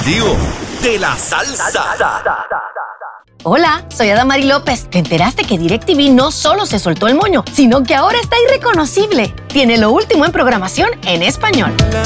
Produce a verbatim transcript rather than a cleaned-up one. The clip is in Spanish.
informativo de la salsa. Hola, soy Adamari López. ¿Te enteraste que DirecTV no solo se soltó el moño, sino que ahora está irreconocible? Tiene lo último en programación en español.